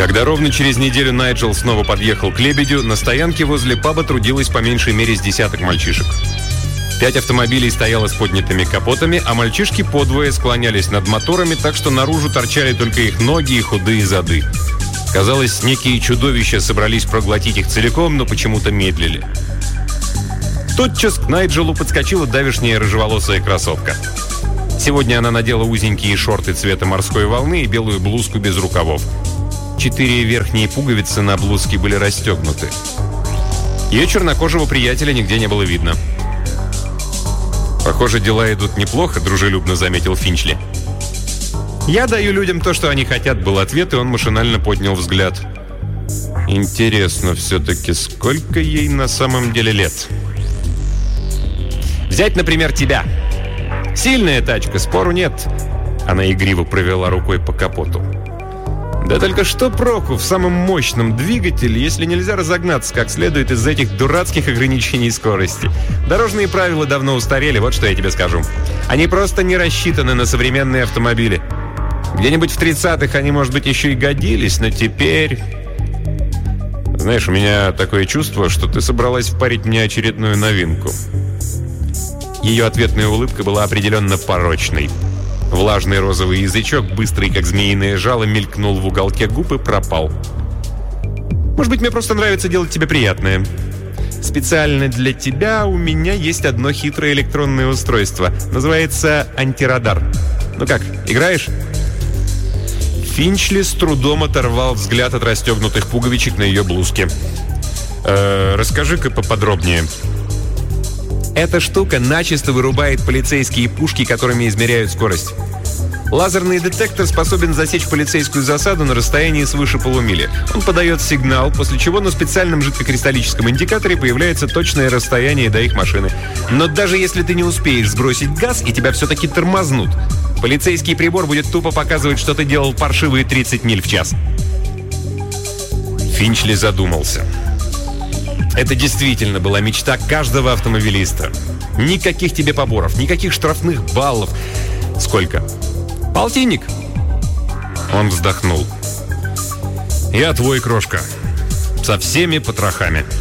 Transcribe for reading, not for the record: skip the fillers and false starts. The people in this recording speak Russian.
Когда ровно через неделю Найджел снова подъехал к «Лебедю», на стоянке возле паба трудилось по меньшей мере с десяток мальчишек. 5 автомобилей стояло с поднятыми капотами, а мальчишки подвое склонялись над моторами, так что наружу торчали только их ноги и худые зады. Казалось, некие чудовища собрались проглотить их целиком, но почему-то медлили. Тотчас к Найджелу подскочила давешняя рыжеволосая красотка. Сегодня она надела узенькие шорты цвета морской волны и белую блузку без рукавов. 4 верхние пуговицы на блузке были расстегнуты. Ее чернокожего приятеля нигде не было видно. «Похоже, дела идут неплохо», — дружелюбно заметил Финчли. «Я даю людям то, что они хотят», — был ответ, и он машинально поднял взгляд. «Интересно все-таки, сколько ей на самом деле лет?» «Взять, например, тебя. Сильная тачка, спору нет». Она игриво провела рукой по капоту. «Да только что проку в самом мощном двигателе, если нельзя разогнаться как следует из-за этих дурацких ограничений скорости? Дорожные правила давно устарели, вот что я тебе скажу. Они просто не рассчитаны на современные автомобили. Где-нибудь в 30-х они, может быть, еще и годились, но теперь... Знаешь, у меня такое чувство, что ты собралась впарить мне очередную новинку». Ее ответная улыбка была определенно порочной. Влажный розовый язычок, быстрый, как змеиное жало, мелькнул в уголке губ и пропал. «Может быть, мне просто нравится делать тебе приятное. Специально для тебя у меня есть одно хитрое электронное устройство. Называется антирадар. Ну как, играешь?» Финчли с трудом оторвал взгляд от расстегнутых пуговичек на ее блузке. «Расскажи-ка поподробнее». «Эта штука начисто вырубает полицейские пушки, которыми измеряют скорость. Лазерный детектор способен засечь полицейскую засаду на расстоянии свыше полумили. Он подает сигнал, после чего на специальном жидкокристаллическом индикаторе появляется точное расстояние до их машины. Но даже если ты не успеешь сбросить газ и тебя все-таки тормознут, полицейский прибор будет тупо показывать, что ты делал паршивые 30 миль в час». Финчли задумался. Это действительно была мечта каждого автомобилиста. Никаких тебе поборов, никаких штрафных баллов. Сколько? Полтинник. Он вздохнул. «Я твой, крошка. Со всеми потрохами».